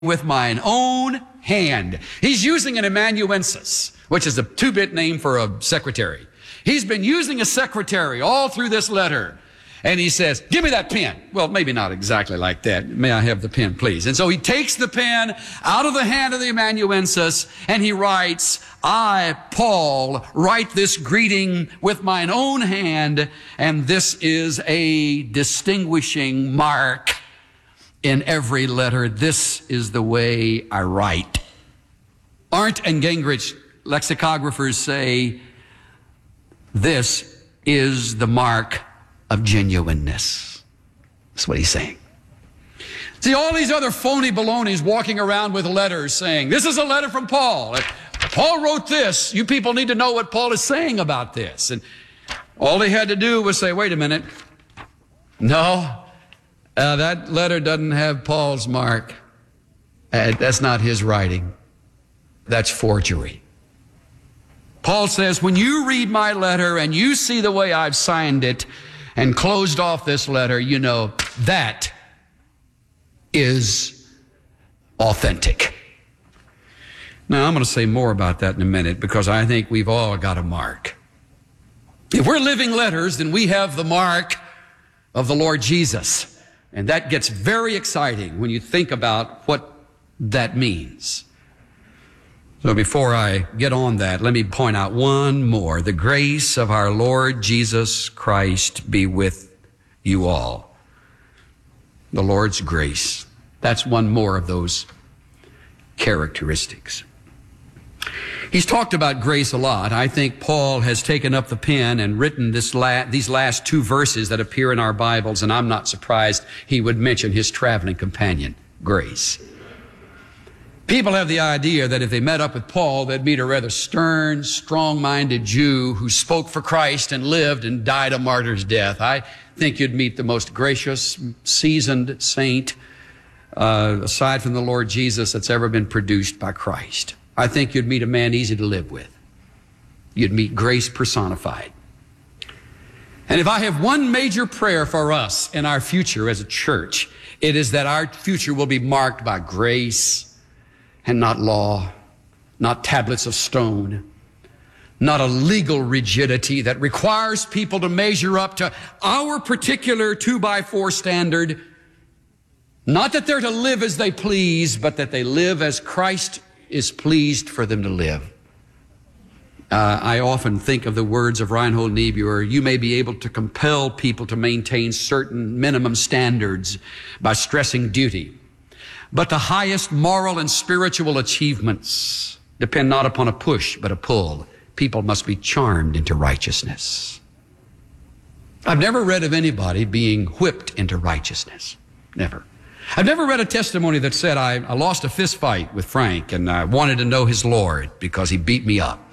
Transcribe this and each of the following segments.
with mine own hand. He's using an amanuensis, which is a two-bit name for a secretary. He's been using a secretary all through this letter. And he says, give me that pen. Well, maybe not exactly like that. May I have the pen, please? And so he takes the pen out of the hand of the amanuensis and he writes, I, Paul, write this greeting with mine own hand, and this is a distinguishing mark in every letter. This is the way I write. Arndt and Gingrich, lexicographers, say this is the mark of genuineness. That's what he's saying. See, all these other phony balonies walking around with letters saying, this is a letter from Paul. Paul wrote this. You people need to know what Paul is saying about this. And all they had to do was say, wait a minute. No, that letter doesn't have Paul's mark. That's not his writing. That's forgery. Paul says, when you read my letter and you see the way I've signed it and closed off this letter, you know that is authentic. Now, I'm going to say more about that in a minute because I think we've all got a mark. If we're living letters, then we have the mark of the Lord Jesus. And that gets very exciting when you think about what that means. So before I get on that, let me point out one more. The grace of our Lord Jesus Christ be with you all. The Lord's grace. That's one more of those characteristics. He's talked about grace a lot. I think Paul has taken up the pen and written these last two verses that appear in our Bibles, and I'm not surprised he would mention his traveling companion, grace. People have the idea that if they met up with Paul, they'd meet a rather stern, strong-minded Jew who spoke for Christ and lived and died a martyr's death. I think you'd meet the most gracious, seasoned saint, aside from the Lord Jesus, that's ever been produced by Christ. I think you'd meet a man easy to live with. You'd meet grace personified. And if I have one major prayer for us in our future as a church, it is that our future will be marked by grace and not law, not tablets of stone, not a legal rigidity that requires people to measure up to our particular 2x4 standard. Not that they're to live as they please, but that they live as Christ is pleased for them to live. I often think of the words of Reinhold Niebuhr, you may be able to compel people to maintain certain minimum standards by stressing duty, but the highest moral and spiritual achievements depend not upon a push, but a pull. People must be charmed into righteousness. I've never read of anybody being whipped into righteousness. Never. I've never read a testimony that said, I lost a fist fight with Frank and I wanted to know his Lord because he beat me up.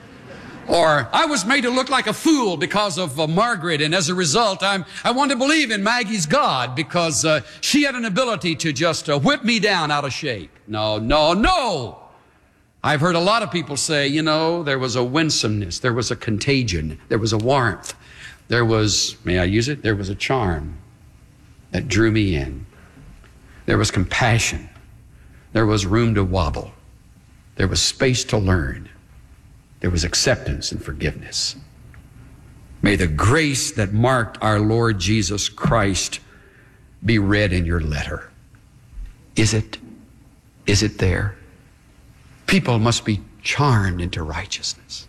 Or I was made to look like a fool because of Margaret, and as a result, I wanted to believe in Maggie's God because she had an ability to just whip me down out of shape. No, no, no. I've heard a lot of people say, you know, there was a winsomeness, there was a contagion, there was a warmth, there was, may I use it? There was a charm that drew me in. There was compassion. There was room to wobble. There was space to learn. There was acceptance and forgiveness. May the grace that marked our Lord Jesus Christ be read in your letter. Is it? Is it there? People must be charmed into righteousness.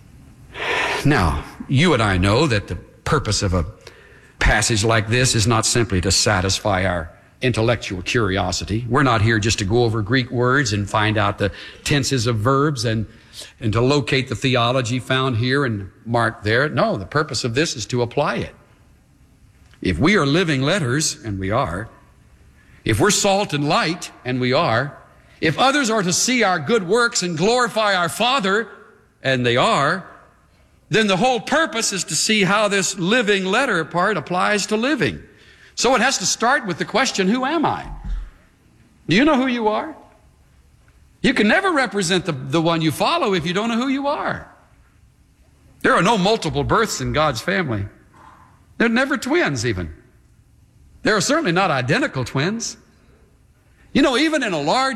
Now, you and I know that the purpose of a passage like this is not simply to satisfy our intellectual curiosity. We're not here just to go over Greek words and find out the tenses of verbs and to locate the theology found here and marked there. No, the purpose of this is to apply it. If we are living letters, and we are, if we're salt and light, and we are, if others are to see our good works and glorify our Father, and they are, then the whole purpose is to see how this living letter part applies to living. So it has to start with the question, who am I? Do you know who you are? You can never represent the one you follow if you don't know who you are. There are no multiple births in God's family. There are never twins even. There are certainly not identical twins. You know, even in a large